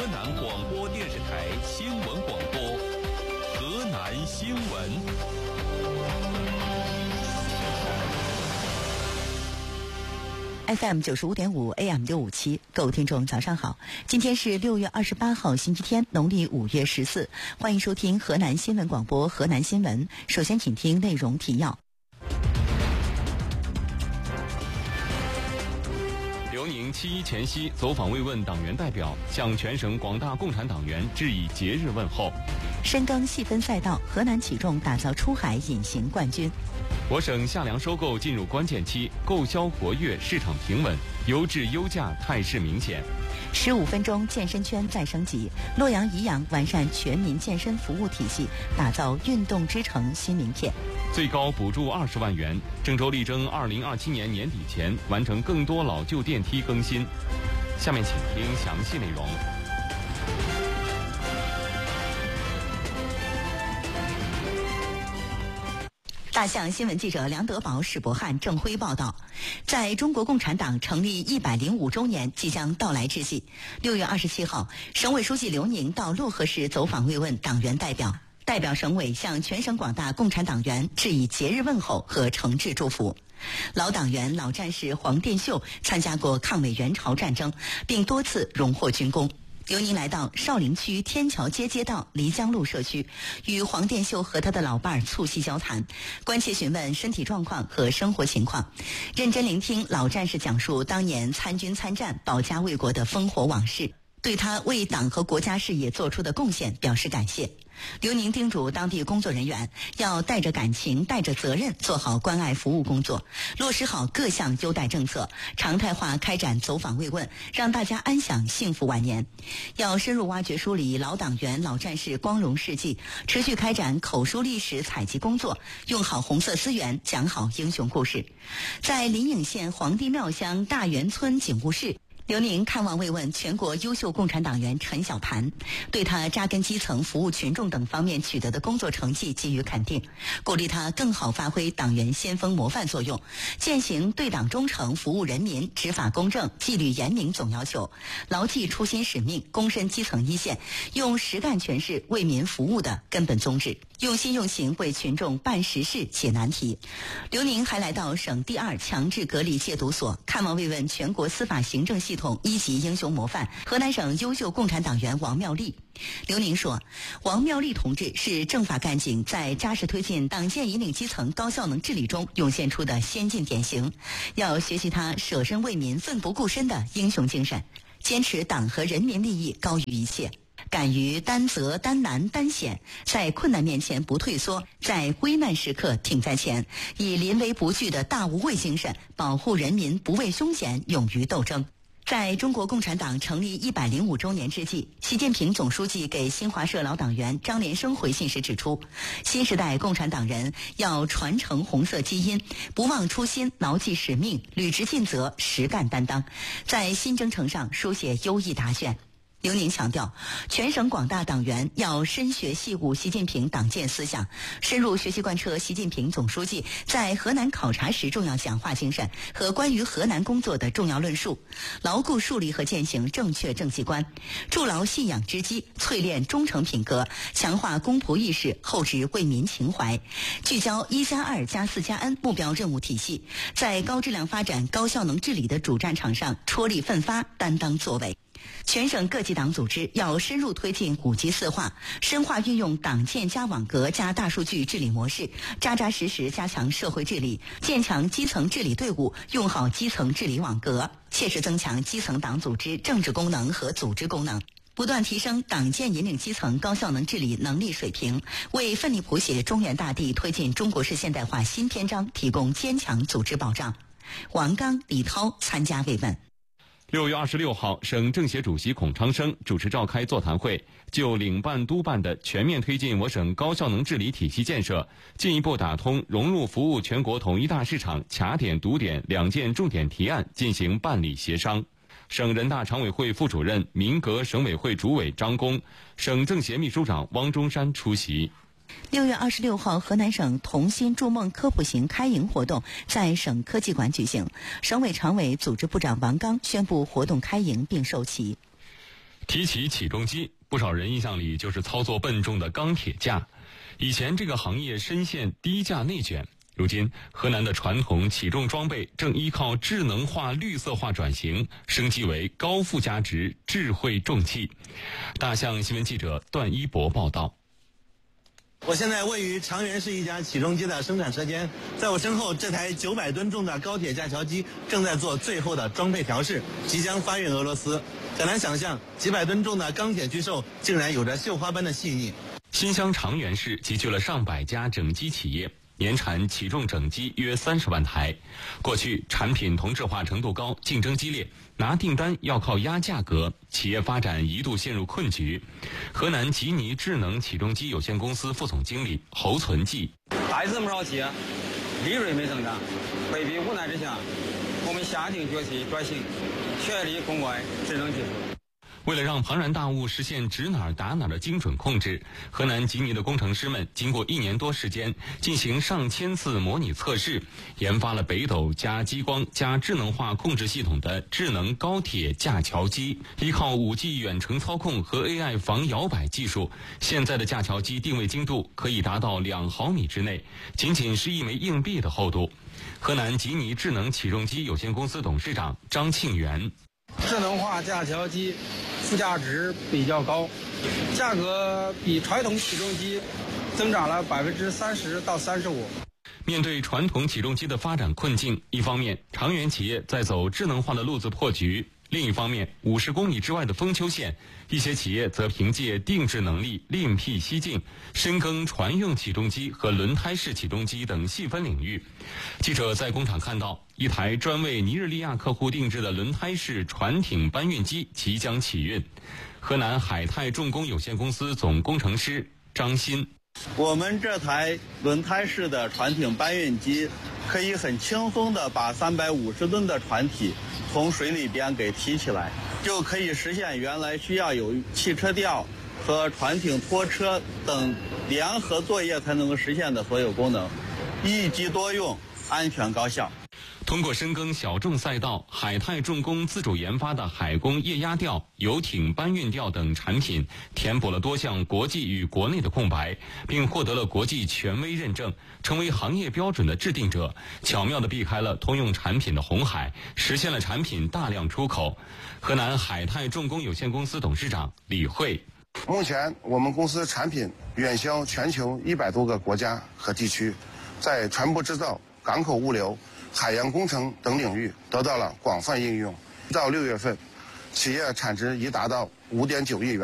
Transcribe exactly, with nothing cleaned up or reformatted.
南广播电视台新闻广播，河南新闻。 F M 九十五点五 A M 六五七，各位听众早上好，今天是六月二十八号星期天，农历五月十四，欢迎收听河南新闻广播河南新闻。首先请听内容提要。 辽宁七一前夕走访慰问党员代表，向全省广大共产党员致以节日问候。 深耕细分赛道，河南起重打造出海隐形冠军。 我省夏粮收购进入关键期，购销活跃，市场平稳，优质优价态势明显。 十五分钟健身圈再升级，洛阳宜阳完善全民健身服务体系，打造运动之城新名片。 最高补助二十万元，郑州力争二零二七年年底前完成更多老旧电梯更新。下面请听详细内容。 大象新闻记者梁德宝、史博汉、郑辉报道，在中国共产党成立一百零五周年即将到来之际，六月二十七号，省委书记刘宁到漯河市走访慰问党员代表，代表省委向全省广大共产党员致以节日问候和诚挚祝福。老党员、老战士黄殿秀参加过抗美援朝战争，并多次荣获军功。刘宁来到少陵区天桥街街道漓江路社区，与黄殿秀和他的老伴儿促膝交谈，关切询问身体状况和生活情况，认真聆听老战士讲述当年参军参战、保家卫国的烽火往事，对他为党和国家事业做出的贡献表示感谢。刘宁叮嘱当地工作人员要带着感情、带着责任做好关爱服务工作，落实好各项优待政策，常态化开展走访慰问，让大家安享幸福晚年。要深入挖掘梳理老党员、老战士光荣事迹，持续开展口述历史采集工作，用好红色资源，讲好英雄故事。在临颍县黄帝庙乡大源村警务室，刘宁看望慰问全国优秀共产党员陈小盘，对他扎根基层、服务群众等方面取得的工作成绩给予肯定，鼓励他更好发挥党员先锋模范作用，践行对党忠诚、服务人民、执法公正、纪律严明总要求，牢记初心使命，躬身基层一线，用实干诠释为民服务的根本宗旨，用心用行为群众办实事、解难题。刘宁还来到省第二强制隔离戒毒所，看望慰问全国司法行政系统一级英雄模范河南省优秀共产党员王妙丽。刘宁说，王妙丽同志是政法干警在扎实推进党建引领基层高效能治理中涌现出的先进典型，要学习他舍身为民、奋不顾身的英雄精神，坚持党和人民利益高于一切，敢于担责、担难、担险，在困难面前不退缩，在危难时刻挺在前，以临危不惧的大无畏精神保护人民不畏凶险，勇于斗争。在中国共产党成立一百零五周年之际，习近平总书记给新华社老党员张连生回信时指出，新时代共产党人要传承红色基因，不忘初心，牢记使命，履职尽责，实干担当，在新征程上书写优异答卷。刘宁强调，全省广大党员要深学细悟习近平党建思想，深入学习贯彻习近平总书记在河南考察时重要讲话精神和关于河南工作的重要论述，牢固树立和践行正确政绩观，筑牢信仰之基，淬炼忠诚品格，强化公仆意识，厚植为民情怀，聚焦一加二加四加 N 目标任务体系，在高质量发展、高效能治理的主战场上戳力奋发，担当作为。全省各级党组织要深入推进五级四化，深化运用党建加网格加大数据治理模式，扎扎实实加强社会治理，建强基层治理队伍，用好基层治理网格，切实增强基层党组织政治功能和组织功能，不断提升党建引领基层高效能治理能力水平，为奋力谱写中原大地推进中国式现代化新篇章提供坚强组织保障。王刚、李涛参加慰问。 六月二十六号，省政协主席孔昌生主持召开座谈会，就领办督办的全面推进我省高效能治理体系建设，进一步打通融入服务全国统一大市场卡点堵点两件重点提案进行办理协商。省人大常委会副主任、民革省委会主委张工，省政协秘书长汪中山出席。 六月二十六号，河南省同心筑梦科普型开营活动在省科技馆举行，省委常委、组织部长王刚宣布活动开营并授旗。 提起起重机，不少人印象里就是操作笨重的钢铁架。以前这个行业深陷低价内卷，如今河南的传统起重装备正依靠智能化、绿色化转型，升级为高附加值智慧重器。大象新闻记者段一博报道。 我现在位于长垣市一家起重机的生产车间，在我身后，这台九百吨重的高铁架桥机正在做最后的装配调试，即将发运俄罗斯。很难想象，几百吨重的钢铁巨兽竟然有着绣花般的细腻。 新乡长垣市集聚了上百家整机企业，年产起重整机约三十万台。过去产品同质化程度高，竞争激烈，拿订单要靠压价格，企业发展一度陷入困局。河南吉尼智能起重机有限公司副总经理侯存记： 带这么少企业，利润没增长，被逼无奈之下，我们下定决心转型，全力攻关智能技术。 为了让庞然大物实现指哪儿打哪儿的精准控制，河南吉尼的工程师们经过一年多时间进行上千次模拟测试，研发了北斗加激光加智能化控制系统的智能高铁架桥机。依靠 五 G 远程操控和 A I 防摇摆技术，现在的架桥机定位精度可以达到两毫米之内，仅仅是一枚硬币的厚度。河南吉尼智能起重机有限公司董事长张庆元： 智能化架桥机附加值比较高，价格比传统起重机增长了百分之三十到三十五。 面对传统起重机的发展困境，一方面长垣企业在走智能化的路子破局，另一方面五十公里之外的丰丘县，一些企业则凭借定制能力另辟蹊径，深耕船用起重机和轮胎式起重机等细分领域。记者在工厂看到，一台专为尼日利亚客户定制的轮胎式船艇搬运机即将起运。河南海泰重工有限公司总工程师张鑫： 我们这台轮胎式的船艇搬运机可以很轻松地把三百五十吨的船体从水里边给提起来，就可以实现原来需要有汽车吊和船艇拖车等联合作业才能够实现的所有功能，一机多用，安全高效。 通过深耕小众赛道，海泰重工自主研发的海工液压吊、游艇搬运吊等产品，填补了多项国际与国内的空白，并获得了国际权威认证，成为行业标准的制定者，巧妙地避开了通用产品的红海，实现了产品大量出口。河南海泰重工有限公司董事长李慧： 目前我们公司产品远销全球一百多个国家和地区，在船舶制造、港口物流、海洋工程等领域得到了广泛应用。到六月份，企业产值已达到五点九亿元。